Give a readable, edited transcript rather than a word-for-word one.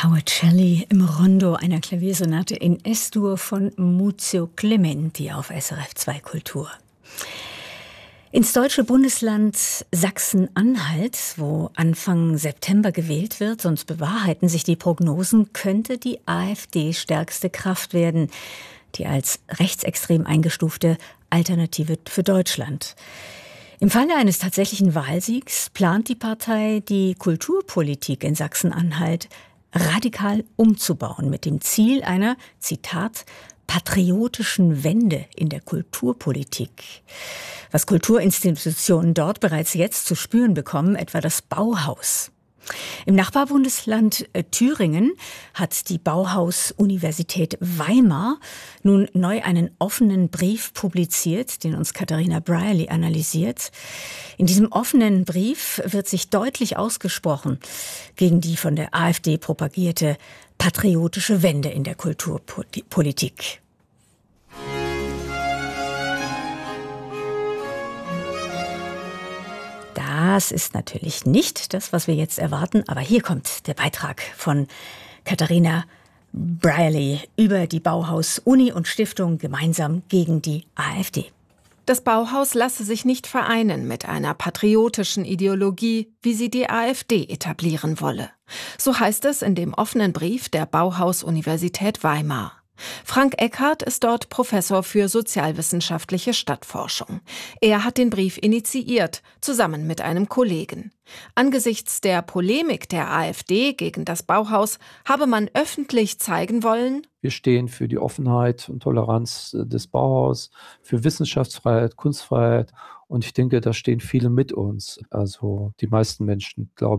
Howard Shelley im Rondo einer Klaviersonate in S-Dur von Muzio Clementi auf SRF 2 Kultur. Ins deutsche Bundesland Sachsen-Anhalt, wo Anfang September gewählt wird, sonst bewahrheiten sich die Prognosen, könnte die AfD stärkste Kraft werden, die als rechtsextrem eingestufte Alternative für Deutschland. Im Falle eines tatsächlichen Wahlsiegs plant die Partei, die Kulturpolitik in Sachsen-Anhalt radikal umzubauen, mit dem Ziel einer, Zitat, patriotischen Wende in der Kulturpolitik. Was Kulturinstitutionen dort bereits jetzt zu spüren bekommen, etwa das Bauhaus. Im Nachbarbundesland Thüringen hat die Bauhaus-Universität Weimar nun neu einen offenen Brief publiziert, den uns Katharina Brierley analysiert. In diesem offenen Brief wird sich deutlich ausgesprochen gegen die von der AfD propagierte patriotische Wende in der Kulturpolitik. Das ist natürlich nicht das, was wir jetzt erwarten, aber hier kommt der Beitrag von Katharina Brierley über die Bauhaus-Uni und Stiftung gemeinsam gegen die AfD. Das Bauhaus lasse sich nicht vereinen mit einer patriotischen Ideologie, wie sie die AfD etablieren wolle. So heißt es in dem offenen Brief der Bauhaus-Universität Weimar. Frank Eckhardt ist dort Professor für sozialwissenschaftliche Stadtforschung. Er hat den Brief initiiert, zusammen mit einem Kollegen. Angesichts der Polemik der AfD gegen das Bauhaus habe man öffentlich zeigen wollen: Wir stehen für die Offenheit und Toleranz des Bauhaus, für Wissenschaftsfreiheit, Kunstfreiheit. Und ich denke, da stehen viele mit uns. Also die meisten Menschen, glaube